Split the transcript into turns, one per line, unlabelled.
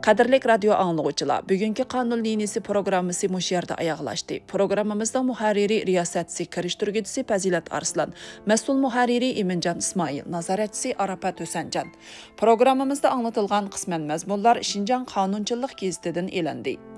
Qadirlik radio anlıqçılar, bugünkü qanun liniyasi programmasi mush yerda oyoqlashdi. Programmamizda muharriri riyosatchisi kirishtirguvchisi Fazilat Arslan, mas'ul muharriri Eminjon Ismoil, nazoratchisi Arafat Husanjon. Programmamizda anlatilgan qisman mazmunlar Şinjan qonunchilik gazetidan elandi.